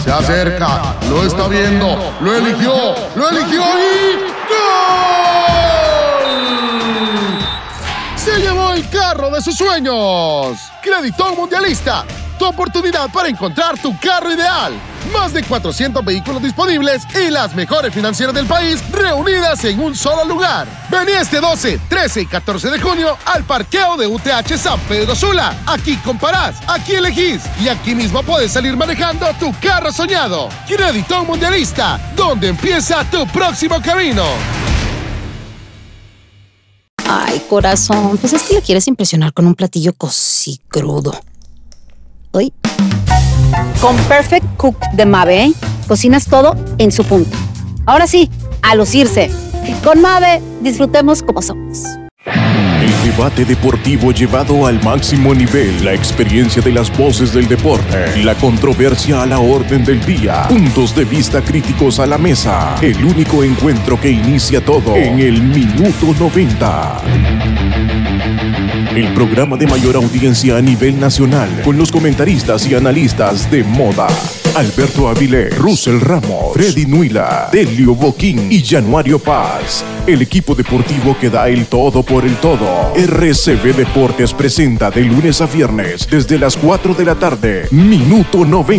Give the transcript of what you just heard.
Se acerca, lo está viendo, lo eligió y... ¡Gol! Se llevó el carro de sus sueños. Creditón Mundialista, tu oportunidad para encontrar tu carro ideal. Más de 400 vehículos disponibles y las mejores financieras del país reunidas en un solo lugar. Vení este 12, 13 y 14 de junio al parqueo de UTH San Pedro Sula. Aquí comparás, aquí elegís y aquí mismo puedes salir manejando tu carro soñado. Creditón Mundialista, donde empieza tu próximo camino. Ay, corazón, pues es que le quieres impresionar con un platillo cosí crudo. Uy. Con Perfect Cook de Mave, cocinas todo en su punto. Ahora sí, a lucirse. Con Mave, disfrutemos como somos. El debate deportivo llevado al máximo nivel, la experiencia de las voces del deporte, la controversia a la orden del día, puntos de vista críticos a la mesa, el único encuentro que inicia todo en el minuto 90. El programa de mayor audiencia a nivel nacional, con los comentaristas y analistas de moda. Alberto Avilés, Russell Ramos, Freddy Nuila, Delio Boquín y Januario Paz. El equipo deportivo que da el todo por el todo. RCB Deportes presenta de lunes a viernes desde las 4 de la tarde, Minuto 90.